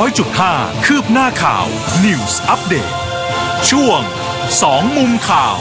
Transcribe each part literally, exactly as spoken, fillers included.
อยจุดห้า คืบหน้าข่าว News Update ช่วงสองมุมข่าว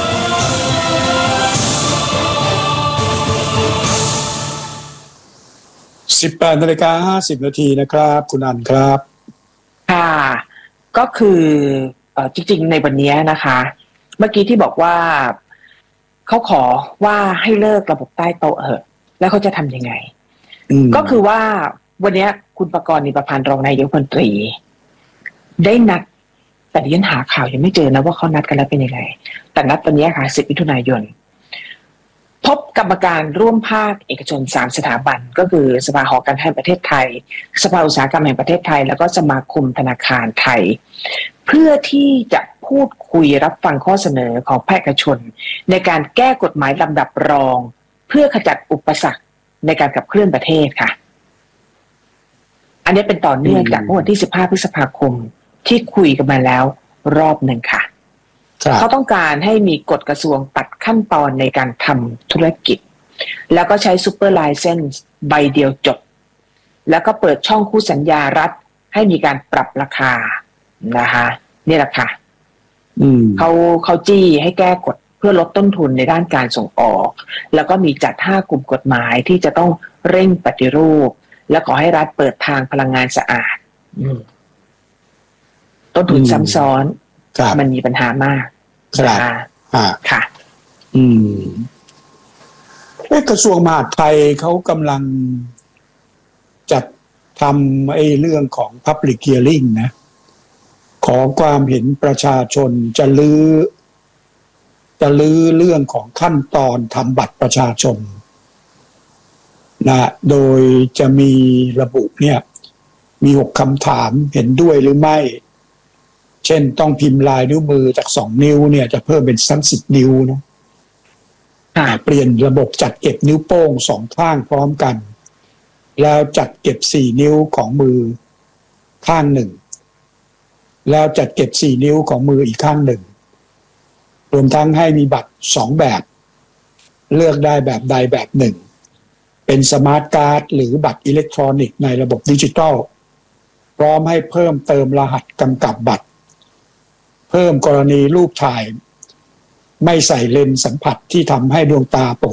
สิบแปดนาฬิกาห้าสิบนาทีนะครับคุณอันครับค่ะก็คือเอ่อจริงๆในวันนี้นะคะเมื่อกี้ที่บอกว่าเขาขอว่าให้เลิกระบบใต้โต๊ะเหอะแล้วเขาจะทำยังไงก็คือว่าวันนี้คุณประกรณ์ นิปพันธ์รองนายกรัฐมนตรีได้นัดแต่ดิฉันหาข่าวยังไม่เจอนะว่าเขานัดกันแล้วเป็นยังไงแต่นัดตอนนี้ค่ะสิบมิถุนายนพบกรรมการร่วมภาคเอกชนสามสถาบันก็คือสภาหอการค้าแห่งประเทศไทยสภาอุตสาหกรรมแห่งประเทศไทยแล้วก็สมาคมธนาคารไทยเพื่อที่จะพูดคุยรับฟังข้อเสนอของภาคเอกชนในการแก้กฎหมายลำดับรองเพื่อขจัดอุปสรรคในการขับเคลื่อนประเทศค่ะอันนี้เป็นต่อเนื่องจากเมื่อวันที่สิบห้าพฤษภาคมที่คุยกันมาแล้วรอบหนึ่งค่ะเขาต้องการให้มีกฎกระทรวงตัดขั้นตอนในการทำธุรกิจแล้วก็ใช้ซูเปอร์ไลเซนส์ใบเดียวจบแล้วก็เปิดช่องคู่สัญญารัฐให้มีการปรับราคานะคะนี่แหละค่ะเขาเขาจี้ให้แก้กฎเพื่อลดต้นทุนในด้านการส่งออกแล้วก็มีจัดห้ากลุ่มกฎหมายที่จะต้องเร่งปฏิรูปและขอให้รัฐเปิดทางพลังงานสะอาดต้นทุนซ้ำซ้อนมันมีปัญหามากค่ะค่ะอืมกระทรวงมหาดไทยเขากำลังจัดทำไอ้เรื่องของ Public Hearing นะขอความเห็นประชาชนจะลื้อจะลื้อเรื่องของขั้นตอนทำบัตรประชาชนนะโดยจะมีระบุเนี่ยมีหกคำถามเห็นด้วยหรือไม่เช่นต้องพิมพ์ลายนิ้วมือจากสองนิ้วเนี่ยจะเพิ่มเป็นสักสิบนิ้วนะเปลี่ยนระบบจัดเก็บนิ้วโป้งสองข้างพร้อมกันแล้วจัดเก็บสี่นิ้วของมือข้างหนึ่งแล้วจัดเก็บสี่นิ้วของมืออีกข้างหนึ่งรวมทั้งให้มีบัตรสองแบบเลือกได้แบบใดแบบหนึ่งเป็นสมาร์ทการ์ดหรือบัตรอิเล็กทรอนิกส์ในระบบดิจิทัลพร้อมให้เพิ่มเติมรหัสกำกับบัตรเพิ่มกรณีรูปถ่ายไม่ใส่เลนส์สัมผัสที่ทำให้ดวงตาปก